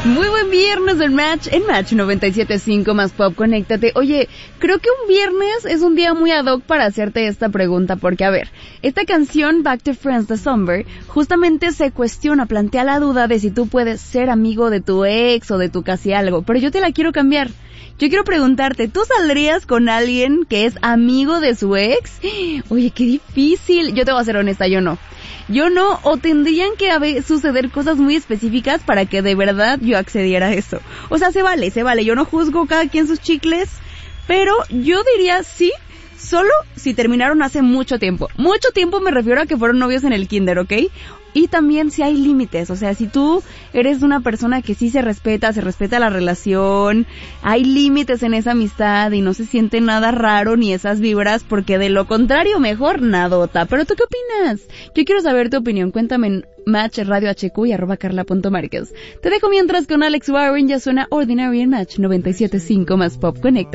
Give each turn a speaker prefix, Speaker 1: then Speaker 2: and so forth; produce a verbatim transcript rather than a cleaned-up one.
Speaker 1: Muy buen viernes del Match, en Match noventa y siete punto cinco más Pop, conéctate. Oye, creo que un viernes es un día muy ad hoc para hacerte esta pregunta, porque a ver, esta canción Back to Friends de Somber justamente se cuestiona, plantea la duda de si tú puedes ser amigo de tu ex o de tu casi algo, pero yo te la quiero cambiar. Yo quiero preguntarte, ¿tú saldrías con alguien que es amigo de su ex? Oye, qué difícil. Yo te voy a ser honesta, yo no. Yo no, o tendrían que haber, suceder cosas muy específicas para que de verdad yo accediera a eso. O sea, se vale, se vale. Yo no juzgo cada quien sus chicles, pero yo diría sí, solo si terminaron hace mucho tiempo. Mucho tiempo me refiero a que fueron novios en el kinder, ¿ok? Y también si hay límites, o sea, si tú eres una persona que sí se respeta, se respeta la relación, hay límites en esa amistad y no se siente nada raro ni esas vibras, porque de lo contrario mejor nadota. ¿Pero tú qué opinas? Yo quiero saber tu opinión, cuéntame en Match Radio H Q y arroba carla punto márquez. Te dejo mientras con Alex Warren, ya suena Ordinary en Match noventa y siete punto cinco más Pop, conecta.